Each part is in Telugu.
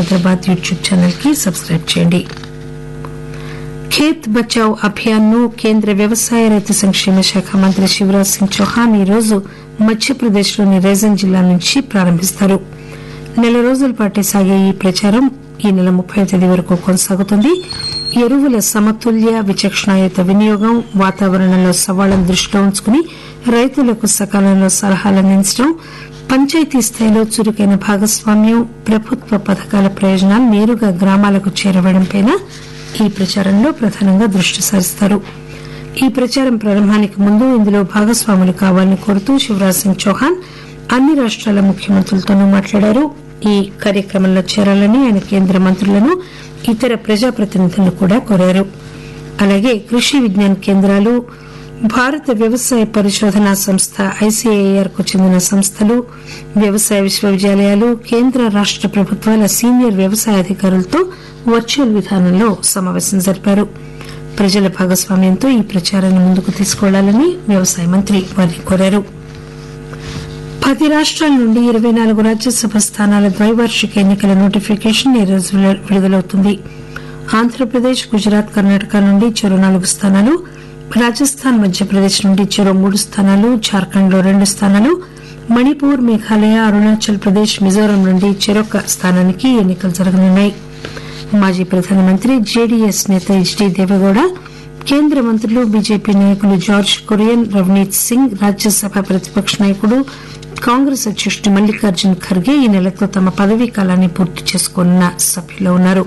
హైదరాబాద్ యూట్యూబ్ ఛానల్ కి సబ్స్క్రైబ్ చేయండి. ఖేత్ బచావ్ అభియాన్ ను కేంద్ర వ్యవసాయ రైతు సంక్షేమ శాఖ మంత్రి శివరాజ్ సింగ్ చౌహాన్ ఈరోజు మధ్యప్రదేశ్ లోని రైజన్ జిల్లా నుంచి ప్రారంభిస్తారు. నెల రోజుల పాటు సాగే ఈ ప్రచారం ఈ నెల 30వ తేదీ వరకు కొనసాగుతుంది. ఎరువుల సమతుల్య విచక్షణాయుత వినియోగం, వాతావరణంలో సవాళ్లను దృష్టిలో ఉంచుకుని రైతులకు సకాలంలో సలహాలు అందించడం, పంచాయతీ స్థాయిలో చురుకైన భాగస్వామ్యం, ప్రభుత్వ పథకాల ప్రయోజనాలు నేరుగా గ్రామాలకు చేరవేయడంపై ఈ ప్రచారంలో ప్రధానంగా దృష్టి సారిస్తారు. ఈ ప్రచారం ప్రారంభానికి ముందు ఇందులో భాగస్వాములు కావాలని కోరుతూ శివరాజ్ సింగ్ చౌహాన్ అన్ని రాష్టాల ముఖ్యమంత్రులతోనూ మాట్లాడారు. ఈ కార్యక్రమంలో చేరాలని ఆయన కేంద్ర మంత్రులను, ఇతర ప్రజాప్రతినిధులను కూడా కోరారు. అలాగే కృషి విజ్ఞాన కేంద్రాలు, భారత వ్యవసాయ పరిశోధనా సంస్థ ఐసీఏఆర్ కు చెందిన సంస్థలు, వ్యవసాయ విశ్వవిద్యాలయాలు, కేంద్ర రాష్ట ప్రభుత్వాల సీనియర్ వ్యవసాయ అధికారులతో వర్చువల్ విధానంలో సమావేశం జరిపారు. ప్రజల భాగస్వామ్యంతో ఈ ప్రచారాన్ని ముందుకు తీసుకువెళ్లాలని వ్యవసాయ మంత్రి వారిని కోరారు. 10 రాష్టాల నుండి 24 రాజ్యసభ స్థానాల ద్వైవార్షిక ఎన్నికల నోటిఫికేషన్ ఈ రోజు విడుదలవుతుంది. ఆంధ్రప్రదేశ్, గుజరాత్, కర్ణాటక నుండి చెరో 4 స్థానాలు, రాజస్థాన్, మధ్యప్రదేశ్ నుండి చెరో 3 స్థానాలు, జార్ఖండ్ లో 2 స్థానాలు, మణిపూర్, మేఘాలయ, అరుణాచల్ ప్రదేశ్, మిజోరాం నుండి చెరొక స్థానానికి ఎన్నికలు జరగనున్నాయి. మాజీ ప్రధానమంత్రి, జేడీఎస్ నేత హెచ్డీ దేవగౌడ, కేంద్ర మంత్రులు, బీజేపీ నాయకులు జార్జ్ కురియన్, రవనీత్ సింగ్, రాజ్యసభ ప్రతిపక్ష నాయకుడు, కాంగ్రెస్ అధ్యకుడు మల్లికార్జున్ ఖర్గే ఈ నెలతో తమ పదవీ కాలాన్ని పూర్తి చేసుకోనున్న సభ్యులు ఉన్నారు.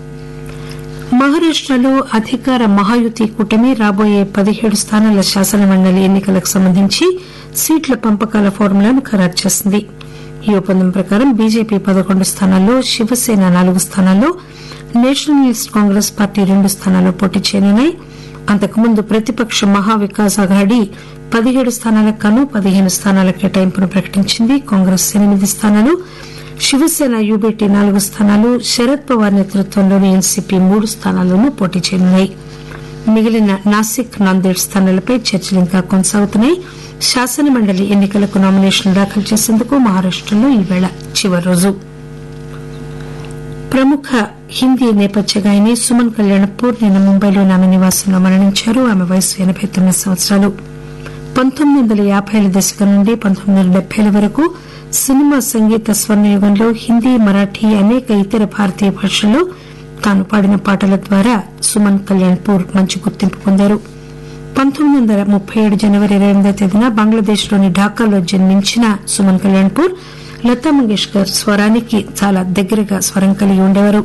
మహారాష్టలో అధికార మహాయుతి కూటమి రాబోయే 17 స్థానాల శాసనమండలి ఎన్నికలకు సంబంధించి సీట్ల పంపకాల ఫార్ములాను ఖరారు చేసింది. ఈ ఒప్పందం ప్రకారం బీజేపీ 11 స్థానాల్లో, శివసేన 4 స్థానాల్లో, నేషనలిస్ట్ కాంగ్రెస్ పార్టీ 2 స్థానాల్లో పోటీ చేయనున్నాయి. అంతకుముందు ప్రతిపక్ష మహావికాస్ అఘాడీ 17 స్థానాలకు గాను 15 స్థానాల కేటాయింపును ప్రకటించింది. కాంగ్రెస్ 8 స్థానాలు, శివసేన యూబీటీ 4 స్థానాలు, శరద్ పవార్ నేతృత్వంలోని ఎన్సీపీ 3 స్థానాల్లోనూ పోటీ చేయనున్నాయి. మిగిలిన నాసిక్, నాందేడ్ స్థానాలపై చర్చలు ఇంకా కొనసాగుతున్నాయి. శాసనమండలి ఎన్నికలకు నామినేషన్లు దాఖలు చేసేందుకు మహారాష్టలో ఈవేళ చివరి రోజు. ప్రముఖ హిందీ నేపథ్య గాయని సుమన్ కళ్యాణ్పూర్ నిన్న ముంబైలోని ఆమె నివాసంలో మరణించారు. ఆమె వయసు 89 సంవత్సరాలు. 1950ల దశకం నుండి 1970ల వరకు సినిమా, సంగీత స్వర్ణయుగంలో హిందీ, మరాఠీ, అనేక ఇతర భారతీయ భాషల్లో తాను పాడిన పాటల ద్వారా సుమన్ కళ్యాణ్పూర్ మంచి గుర్తింపు పొందారు. 1937 జనవరి 28వ తేదీన బంగ్లాదేశ్ లోని ఢాకాలో జన్మించిన సుమన్ కళ్యాణ్పూర్ లతా మంగేష్కర్ స్వరానికి చాలా దగ్గరగా స్వరం కలిగి ఉండేవారు.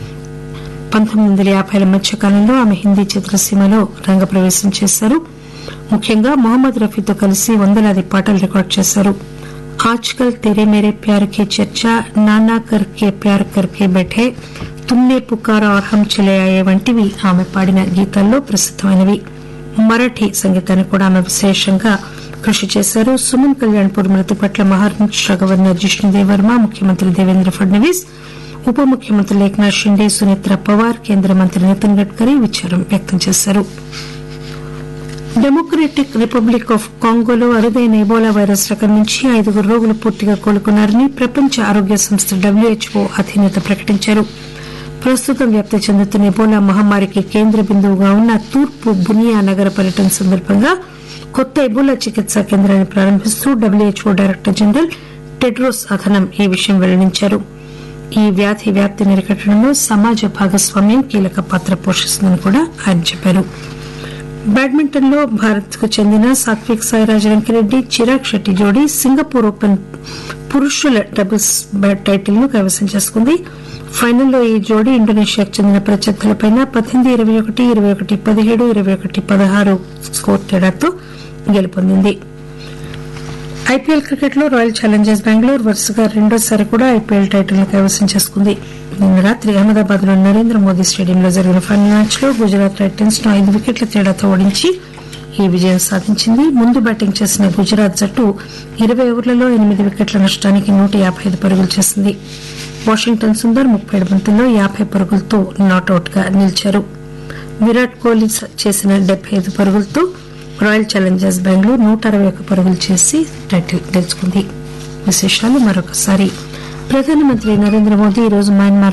1950ల మధ్యకాలంలో ఆమె హిందీ చిత్రసీమలో రంగప్రవేశం చేశారు. ముఖ్యంగా మొహమ్మద్ రఫీతో కలిసి వందలాది పాటలు రికార్డు చేశారు. ఆజ్కల్ తెరే మేరే ప్యార్ కి చర్చా, నానా కర్కే ప్యార్ కర్కే బెఠే, తుమ్నే పుకారా ఔర్ హమ్ చలే ఆయే వంటివి ఆమె పాడిన గీతాల్లో ప్రసిద్దమైనవి. మరాఠీ సంగీతాన్ని కూడా ఆమె విశేషంగా కృషి చేశారు. సుమన్ కళ్యాణ్పూర్ మృతి పట్ల మహారాష్ట గవర్నర్ జిష్ణుదేవ్ వర్మ, ముఖ్యమంత్రి దేవేంద్ర ఫడ్నవీస్, ఉప ముఖ్యమంత్రులు ఏక్నాథ్ షిండే, సునేత్రా పవార్, కేంద్ర మంత్రి నితిన్ గడ్కరీ విచారం వ్యక్తం చేశారు. డెమోక్రటిక్ రిపబ్లిక్ ఆఫ్ కాంగోలో అరుదైన ఎబోలా వైరస్ రకం నుంచి 5 రోగులు పూర్తిగా కోలుకున్నారని ప్రపంచ ఆరోగ్య సంస్థ WHO అధినేత ప్రకటించారు. ప్రస్తుతం వ్యాప్తి చెందుతున్న ఎబోలా మహమ్మారికి కేంద్ర బిందువుగా ఉన్న తూర్పు బునియా నగర పర్యటన సందర్భంగా కొత్త ఎబోలా చికిత్సా కేంద్రాన్ని ప్రారంభిస్తూ WHO director general Tedros Adhanom ఈ విషయం వెల్లడించారు. ఈ వ్యాధి వ్యాప్తిని అరికట్టడంలో సమాజ భాగస్వామ్యం కీలక పాత్ర పోషిస్తుందని కూడా ఆయన చెప్పారు. బ్యాడ్మింటన్ లో భారత్ కు చెందిన సాత్విక్ సాయిరాజ్ రంకిరెడ్డి, చిరాగ్ షెట్టి జోడీ సింగపూర్ ఓపెన్ పురుషుల డబుల్స్ టైటిల్ ను కైవసం చేసుకుంది. ఫైనల్లో ఈ జోడీ ఇండోనేషియాకు చెందిన ప్రత్యర్థులపై 18-21, 21-17, 21-16 స్కోర్ తేడాతో గెలుపొందింది. ఐపీఎల్ క్రికెట్ లో రాయల్ ఛాలెంజర్స్ బెంగళూరు వరుసగా రెండోసారి కూడా ఐపీఎల్ టైటిల్ ను కైవసం చేసుకుంది. నిన్న రాత్రి అహ్మదాబాద్ లోని నరేంద్ర మోదీ స్టేడియంలో జరిగిన ఫైనల్ మ్యాచ్ లో గుజరాత్ టైటన్స్ ను 5 వికెట్ల తేడాతో ఓడించి ఈ విజయం సాధించింది. ముందు బ్యాటింగ్ చేసిన గుజరాత్ జట్టు 20 ఓవర్లలో 8 వికెట్ల నష్టానికి 155 పరుగులు చేసింది. వాషింగ్టన్ సుందర్ 37 బంతుల్లో 50 పరుగులతో నాటౌట్ గా నిలిచారు. విరాట్ కోహ్లీ చేసిన 75 పరుగులతో రాయల్ ఛాలెంజర్స్ బెంగళూరు 161 పరుగులు చేసి టైటిల్ గెలుచుకుంది. విశేషాలు మరొకసారి. ప్రధానమంత్రి నరేంద్ర మోదీ ఈరోజు మయన్మార్